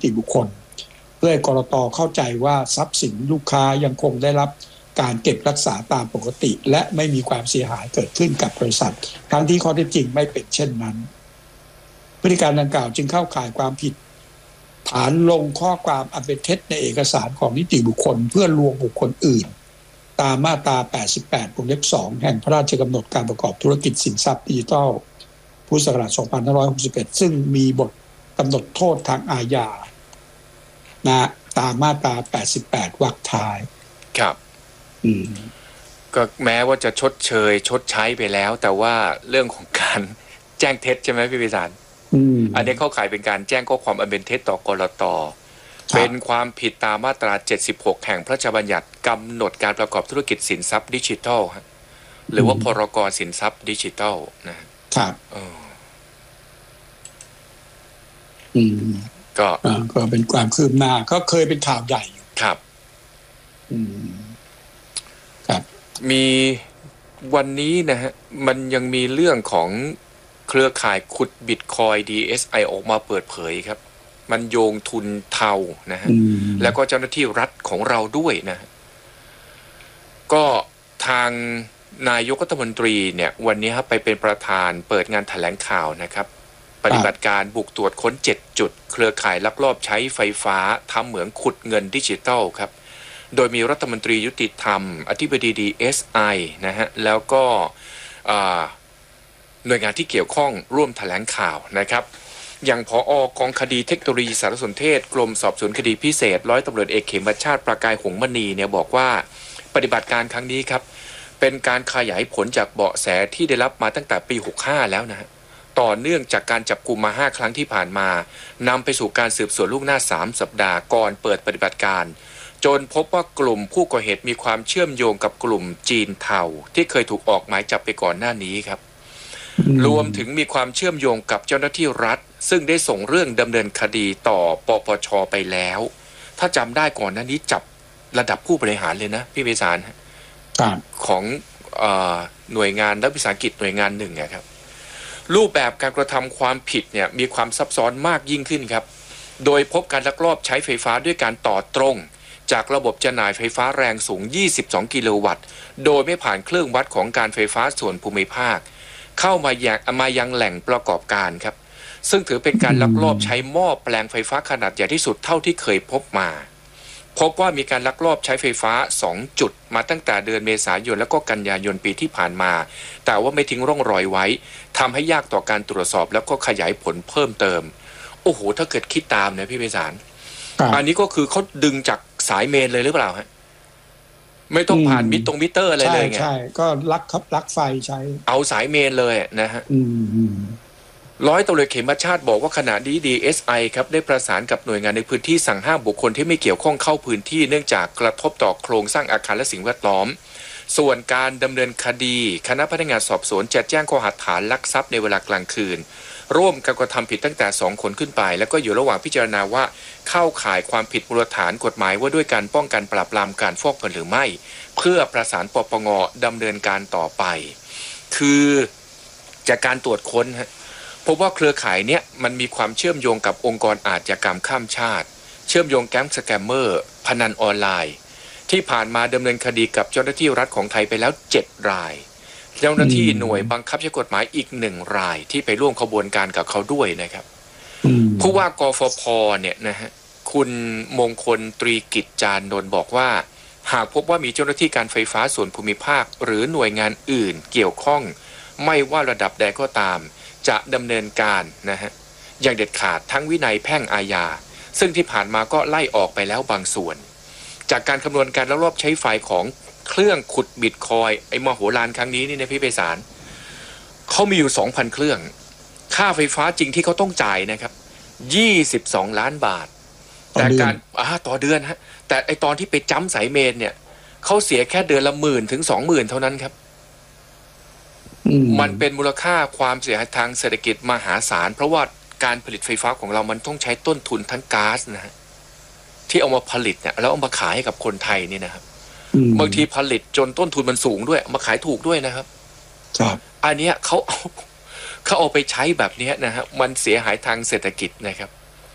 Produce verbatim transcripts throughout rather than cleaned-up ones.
ติบุคคลเพื่อให้กลต.เข้าใจว่าทรัพย์สินลูกค้ายังคงได้รับการเก็บรักษาตามปกติและไม่มีความเสียหายเกิดขึ้นกับบริษัททั้งที่ข้อเท็จจริงไม่เป็นเช่นนั้นพฤติการดังกล่าวจึงเข้าข่ายความผิดฐานลงข้อความอันเป็นเท็จในเอกสารของนิติบุคคลเพื่อลวงบุคคลอื่นตามมาตราแปดสิบแปดวงเล็บสองแห่งพระราชกำหนดการประกอบธุรกิจสินทรัพย์ดิจิทัลพุทธศักราชสองพันห้าร้อยหกสิบเอ็ดซึ่งมีบทกำหนดโทษทางอาญานะตามมาตราแปดสิบแปดวรรคท้ายครับอืมก็แม้ว่าจะชดเชยชดใช้ไปแล้วแต่ว่าเรื่องของการแจ้งเท็จใช่ไหมพี่พิสารอันนี้เข้าข่ายเป็นการแจ้งข้อความอันเป็นเท็จต่อกลต.เป็นความผิดตามมาตราเจ็ดสิบหกแห่งพระราชบัญญัติกำหนดการประกอบธุรกิจสินทรัพย์ดิจิทัลหรือว่าพรก.สินทรัพย์ดิจิทัลนะครับอืมก็ก็เป็นความคืบหน้าก็เคยเป็นข่าวใหญ่อยู่ครับอืมครับมีวันนี้นะฮะมันยังมีเรื่องของเครือข่ายขุดบิตคอย ดี เอส ไอ ออกมาเปิดเผยครับมันโยงทุนเทานะฮะแล้วก็เจ้าหน้าที่รัฐของเราด้วยนะก็ทางนายกรัฐมนตรีเนี่ยวันนี้ครับไปเป็นประธานเปิดงานแถลงข่าวนะครับปฏิบัติการบุกตรวจค้นเจ็ดจุดเครือข่ายลักลอบใช้ไฟฟ้าทำเหมืองขุดเงินดิจิทัลครับโดยมีรัฐมนตรียุติธรรมอธิบดี ดี เอส ไอ นะฮะแล้วก็หน่วยงานที่เกี่ยวข้องร่วมแถลงข่าวนะครับอย่างผอ.กองคดีเทคโนโลยีสารสนเทศกรมสอบสวนคดีพิเศษร้อยตำรวจเอกเขมชาติประกายหงส์มณีเนี่ยบอกว่าปฏิบัติการครั้งนี้ครับเป็นการขยายผลจากเบาะแสที่ได้รับมาตั้งแต่ปีหกสิบห้าแล้วนะฮะต่อเนื่องจากการจับกุมมาห้าครั้งที่ผ่านมานำไปสู่การสืบสวนล่วงหน้าสามสัปดาห์ก่อนเปิดปฏิบัติการจนพบว่ากลุ่มผู้ก่อเหตุมีความเชื่อมโยงกับกลุ่มจีนเทาที่เคยถูกออกหมายจับไปก่อนหน้านี้ครับรวมถึงมีความเชื่อมโยงกับเจ้าหน้าที่รัฐซึ่งได้ส่งเรื่องดำเนินคดีต่อปปช.ไปแล้วถ้าจำได้ก่อนหน้านี้จับระดับผู้บริหารเลยนะพี่เมษารของเอ่อหน่วยงานรัฐวิสาหกิจหน่วยงานหนึ่งครับรูปแบบการกระทำความผิดเนี่ยมีความซับซ้อนมากยิ่งขึ้นครับโดยพบการลักลอบใช้ไฟฟ้าด้วยการต่อตรงจากระบบจำหน่ายไฟฟ้าแรงสูงยี่สิบสองกิโลวัตต์โดยไม่ผ่านเครื่องวัดของการไฟฟ้าส่วนภูมิภาคเข้ามายังมายังแหล่งประกอบการครับซึ่งถือเป็นการลักลอบใช้หม้อแปลงไฟฟ้าขนาดใหญ่ที่สุดเท่าที่เคยพบมาพบว่ามีการลักลอบใช้ไฟฟ้าสองจุดมาตั้งแต่เดือนเมษายนแล้วก็กันยายนปีที่ผ่านมาแต่ว่าไม่ทิ้งร่องรอยไว้ทำให้ยากต่อการตรวจสอบแล้วก็ขยายผลเพิ่มเติมโอ้โหถ้าเกิดคิดตามนะพี่เมษารอันนี้ก็คือเขาดึงจากสายเมนเลยหรือเปล่าฮะไม่ต้องผ่านมิตรตรงมิเตอร์อะไรเลยไงใช่ก็ลักครับลักไฟใช้เอาสายเมนเลยนะฮะร้อยตำรวจเขมชาติบอกว่าขณะนี้ ดี เอส ไอ ครับได้ประสานกับหน่วยงานในพื้นที่สั่งห้ามบุคคลที่ไม่เกี่ยวข้องเข้าพื้นที่เนื่องจากกระทบต่อโครงสร้างอาคารและสิ่งแวดล้อมส่วนการดำเนินคดีคณะพนักงานสอบสวนจะแจ้งข้อหาฐานลักทรัพย์ในเวลากลางคืนร่วมกันกระทำผิดตั้งแต่สองคนขึ้นไปแล้วก็อยู่ระหว่างพิจารณาว่าเข้าข่ายความผิดมูลฐานกฎหมายว่าด้วยการป้องกันปราบปรามการฟอกเงินหรือไม่เพื่อประสานปปง.ดำเนินการต่อไปคือจากการตรวจค้นฮะพบว่าเครือข่ายเนี้ยมันมีความเชื่อมโยงกับองค์กรอาชญากรรมข้ามชาติเชื่อมโยงแก๊งสแกมเมอร์พนันออนไลน์ที่ผ่านมาดำเนินคดีกับเจ้าหน้าที่รัฐของไทยไปแล้วเจ็ดรายเจ้าหน้าที่หน่วยบังคับใช้กฎหมายอีกหนึ่งรายที่ไปร่วมขบวนการกับเขาด้วยนะครับผู้ว่ากฟผ.เนี่ยนะฮะคุณมงคลตรีกิจจานนท์บอกว่าหากพบว่ามีเจ้าหน้าที่การไฟฟ้าส่วนภูมิภาคหรือหน่วยงานอื่นเกี่ยวข้องไม่ว่าระดับใดก็ตามจะดำเนินการนะฮะอย่างเด็ดขาดทั้งวินัยแพ่งอาญาซึ่งที่ผ่านมาก็ไล่ออกไปแล้วบางส่วนจากการคำนวณการลักลอบใช้ไฟของเครื่องขุดบิตคอยไอ้มโหฬารครั้งนี้นี่นะพี่ไพศาลเขามีอยู่ สองพัน เครื่องค่าไฟฟ้าจริงที่เขาต้องจ่ายนะครับยี่สิบสองล้านบาทแต่การอ่าต่อเดือนฮะแต่ไอตอนที่ไปจ้ำสายเมนเนี่ยเขาเสียแค่เดือนละหมื่นถึงสองหมื่นเท่านั้นครับมันเป็นมูลค่าความเสียหายทางเศรษฐกิจมหาศาลเพราะว่าการผลิตไฟฟ้าของเรามันต้องใช้ต้นทุนทั้งก๊าซนะฮะที่เอามาผลิตเนี่ยแล้วเอามาขายให้กับคนไทยนี่นะครับบางทีผลิตจนต้นทุนมันสูงด้วยมาขายถูกด้วยนะครับครับอันเนี้ยเขาเอาเขาเอาไปใช้แบบนี้นะฮะมันเสียหายทางเศรษฐกิจนะครับ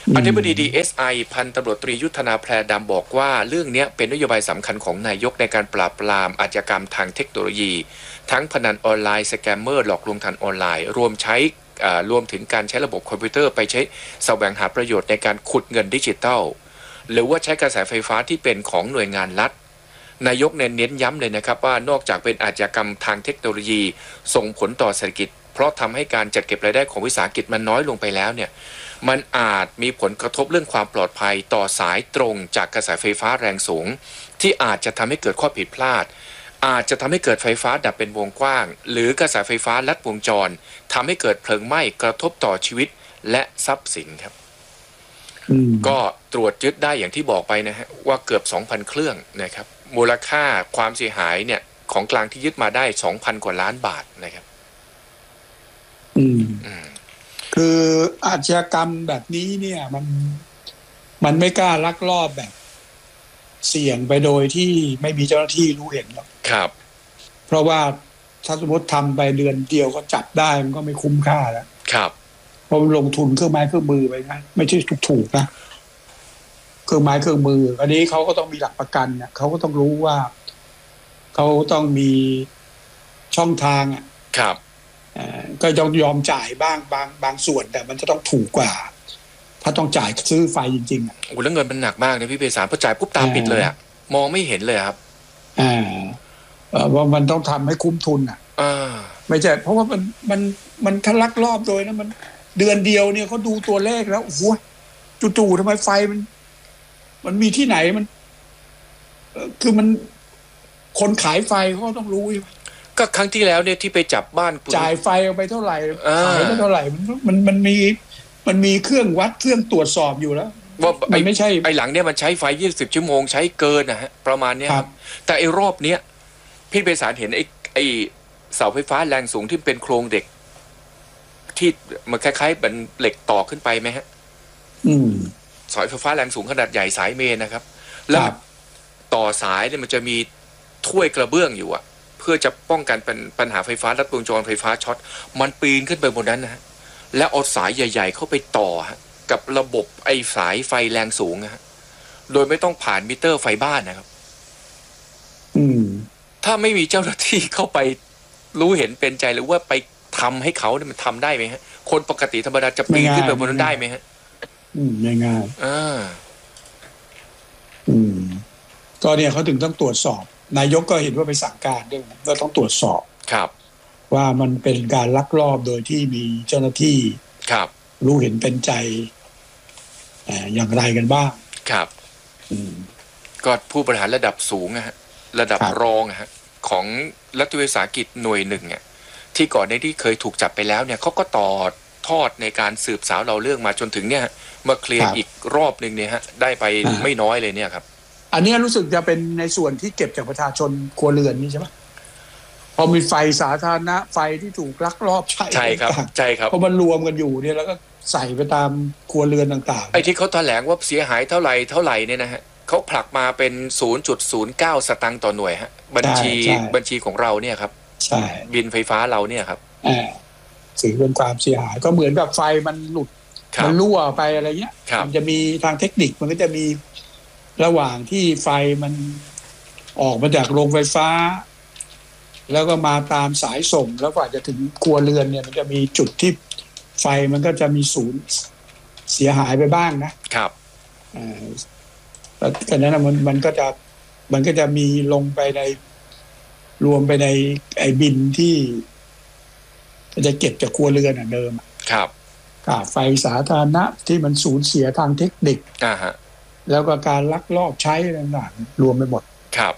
อธิบดี ดี เอส ไอ พันตำรวจตรียุทธนาแพรดำบอกว่าเรื่องนี้เป็นนโยบายสำคัญของนายกในการปราบปรามอาชญากรรมทางเทคโนโลยีทั้งพนันออนไลน์สแกมเมอร์หลอกลวงทางออนไลน์รวมใช้รวมถึงการใช้ระบบคอมพิวเตอร์ไปใช้แสวงหาประโยชน์ในการขุดเงินดิจิทัลหรือว่าใช้กระแสไฟฟ้าที่เป็นของหน่วยงานรัฐนายกเน้นย้ำเลยนะครับว่านอกจากเป็นอาชญากรรมทางเทคโนโลยีส่งผลต่อเศรษฐกิจเพราะทำให้การจัดเก็บรายได้ของวิสาหกิจมันน้อยลงไปแล้วเนี่ยมันอาจมีผลกระทบเรื่องความปลอดภัยต่อสายตรงจากกระแสไฟฟ้าแรงสูงที่อาจจะทำให้เกิดข้อผิดพลาดอาจจะทำให้เกิดไฟฟ้าดับเป็นวงกว้างหรือกระแสไฟฟ้าลัดวงจรทำให้เกิดเพลิงไหม้กระทบต่อชีวิตและทรัพย์สินครับก็ตรวจยึดได้อย่างที่บอกไปนะฮะว่าเกือบ สองพัน เครื่องนะครับมูลค่าความเสียหายเนี่ยของกลางที่ยึดมาได้ สองพัน กว่าล้านบาทนะครับอืมคืออาชญากรรมแบบนี้เนี่ยมันมันไม่กล้าลักลอบแบบเสี่ยงไปโดยที่ไม่มีเจ้าหน้าที่รู้เห็นหรอกครับเพราะว่าถ้าสมมติทำไปเดือนเดียวก็จับได้มันก็ไม่คุ้มค่าแล้วครับเพราะลงทุนเครื่องไม้เครื่องมือไปนะไม่ใช่ถูกๆนะเครื่องไม้เครื่องมืออันนี้เขาก็ต้องมีหลักประกันเนี่ยเขาก็ต้องรู้ว่าเขาต้องมีช่องทางอ่ะครับก็ยอมยอมจ่ายบ้างบางบางส่วนแต่มันจะต้องถูกกว่าถ้าต้องจ่ายซื้อไฟจริงๆอ่ะโอ้แล้วเงินมันหนักมากนะพี่เภสัชพอจ่ายปุ๊บตาปิดเลยอ่ะมองไม่เห็นเลยครับอ่าว่ามันต้องทำให้คุ้มทุนอ่ะไม่ใช่เพราะว่ามันมันมันทะลักรอบโดยนะมันเดือนเดียวเนี่ยเขาดูตัวเลขแล้วโอ้โหจู่ๆทำไมไฟมันมันมีที่ไหนมันคือมันคนขายไฟเขาต้องรู้ก็ครั้งที่แล้วเนี่ยที่ไปจับบ้านจ่ายไฟเอาไปเท่าไหร่ขายไปเท่าไหร่มันมันมันมีมันมีเครื่องวัดเครื่องตรวจสอบอยู่แล้วว่ามันไม่ใช่ไอ้หลังเนี่ยมันใช้ไฟยี่สิบชั่วโมงใช้เกินนะฮะประมาณนี้ครับแต่ไอ้รอบเนี้ยพี่เภสัชเห็นไอ้ไอ้เสาไฟฟ้าแรงสูงที่เป็นโครงเด็กที่มันคล้ายๆเป็นเหล็กต่อขึ้นไปไหมฮะอืมสายไฟฟ้าแรงสูงขนาดใหญ่สายเมนนะครับแล้วต่อสายเนี่ยมันจะมีถ้วยกระเบื้องอยู่อะเพื่อจะป้องกันเป็นปัญหาไฟฟ้าลัดวงจรไฟฟ้าช็อตมันปีนขึ้นไปบนนั้นนะฮะแล้วเอาสายใหญ่ๆเข้าไปต่อฮะกับระบบไอ้สายไฟแรงสูงนะฮะโดยไม่ต้องผ่านมิเตอร์ไฟบ้านนะครับอืมถ้าไม่มีเจ้าหน้าที่เข้าไปรู้เห็นเป็นใจหรือว่าไปทำให้เขาเนี่ยมันทำได้ไหมฮะคนปกติธรรมดาจะปีนขึ้นไปบนนั้นได้ไหมฮะอืมง่ายๆอ่าอืมก็เนี่ยเขาถึงต้องตรวจสอบนายกก็เห็นว่าไปสั่งการด้วยก็ต้องตรวจสอบครับว่ามันเป็นการลักลอบโดยที่มีเจ้าหน้าที่ครับรู้เห็นเป็นใจอย่างไรกันบ้างครับก็ผู้บริหารระดับสูงนะฮะระดับรองฮะของรัฐวิสาหกิจหน่วยหนึ่งเนี่ยที่ก่อนในที่เคยถูกจับไปแล้วเนี่ยเขาก็ต่อทอดในการสืบสาวเราเรื่องมาจนถึงเนี่ยมาเคลียร์อีกรอบหนึ่งเนี่ยฮะได้ไปไม่น้อยเลยเนี่ยครับอันนี้รู้สึกจะเป็นในส่วนที่เก็บจากประชาชนครัวเรือนนี่ใช่ไหมพอมีไฟสาธารณะไฟที่ถูกลักลอบใช้ใช่ครับใช่ครับพอมันรวมกันอยู่เนี่ยแล้วก็ใส่ไปตามครัวเรือนต่างๆไอ้ที่เขาแถลงว่าเสียหายเท่าไหร่เท่าไหร่เนี่ยนะฮะเขาผลักมาเป็น ศูนย์จุดศูนย์เก้า สตางค์ต่อหน่วยฮะบัญชีบัญชีของเราเนี่ยครับใช่บินไฟฟ้าเราเนี่ยครับอ่าถือเป็นความเสียหายก็เหมือนกับไฟมันหลุดมันรั่วไปอะไรเงี้ยมันจะมีทางเทคนิคมันก็จะมีระหว่างที่ไฟมันออกมาจากโรงไฟฟ้าแล้วก็มาตามสายส่งแล้วกว่าจะถึงครัวเรือนเนี่ยมันจะมีจุดที่ไฟมันก็จะมีศูนย์เสียหายไปบ้างนะครับอ่าแล้วกันนั้นมันมันก็จะมันก็จะมีลงไปในรวมไปในไอ้บินที่จะเก็บจากครัวเรือนอ่ะเดิมครับค่าไฟสาธารณะที่มันสูญเสียทางเทคนิคอ่าฮะแล้วก็การลักลอบใช้ต่างๆรวมไปหมดครับ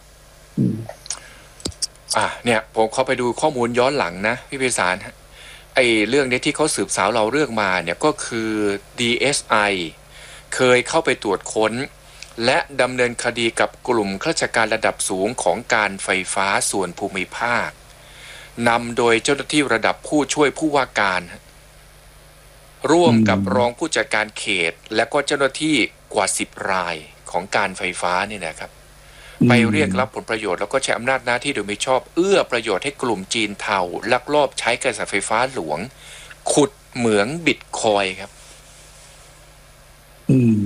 อ่าเนี่ยผมเข้าไปดูข้อมูลย้อนหลังนะพี่เภสัชไอ้เรื่องนี้ที่เขาสืบสาวเราเรื่องมาเนี่ยก็คือ ดี เอส ไอ เคยเข้าไปตรวจค้นและดำเนินคดีกับกลุ่มข้าราชการระดับสูงของการไฟฟ้าส่วนภูมิภาคนำโดยเจ้าหน้าที่ระดับผู้ช่วยผู้ว่าการร่วมกับรองผู้จัดการเขตและก็เจ้าหน้าที่กว่าสิบรายของการไฟฟ้านี่นะครับไปเรียกรับผลประโยชน์แล้วก็ใช้อำนาจหน้าที่โดยมิชอบเอื้อประโยชน์ให้กลุ่มจีนเทาลักลอบใช้กระแสไฟฟ้าหลวงขุดเหมืองบิตคอยน์ครับอืม